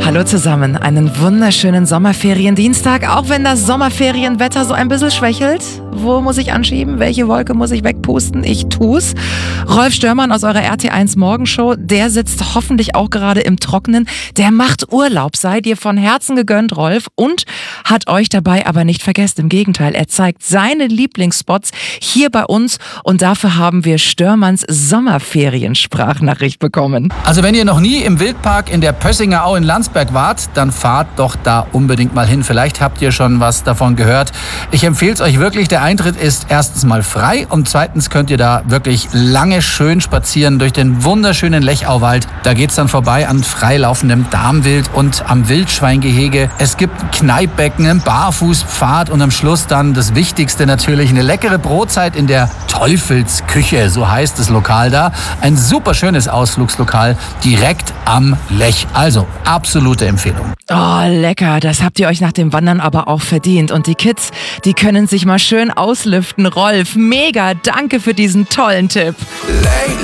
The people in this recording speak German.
Hallo zusammen, einen wunderschönen Sommerferiendienstag, auch wenn das Sommerferienwetter so ein bisschen schwächelt. Wo muss ich anschieben? Welche Wolke muss ich wegpusten? Ich tu's. Rolf Störmann aus eurer RT1 Morgenshow, der sitzt hoffentlich auch gerade im Trockenen. Der macht Urlaub, seid ihr von Herzen gegönnt, Rolf, und hat euch dabei aber nicht vergessen. Im Gegenteil, er zeigt seine Lieblingsspots hier bei uns und dafür haben wir Störmanns Sommerferien-Sprachnachricht bekommen. Also wenn ihr noch nie im Wildpark in der Pössinger Au in Landsberg wart, dann fahrt doch da unbedingt mal hin. Vielleicht habt ihr schon was davon gehört. Ich empfehle es euch wirklich. Der Eintritt ist erstens mal frei und zweitens könnt ihr da wirklich lange schön spazieren durch den wunderschönen Lechauwald. Da geht's dann vorbei an freilaufendem Damwild und am Wildschweingehege. Es gibt ein Kneippbecken, einen Barfußpfad und am Schluss dann das Wichtigste natürlich, eine leckere Brotzeit in der Teufelsküche, so heißt das Lokal da. Ein super schönes Ausflugslokal direkt am Lech. Also absolute Empfehlung. Oh, lecker. Das habt ihr euch nach dem Wandern aber auch verdient. Und die Kids, die können sich mal schön auslüften. Rolf, mega. Danke für diesen tollen Tipp.